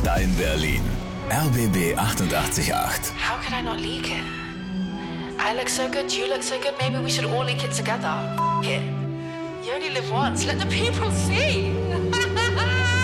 Dein Berlin. RBB 88.8. How could I not leak it? I look so good, you look so good, maybe we should all leak it together. F it. You only live once, let the people see.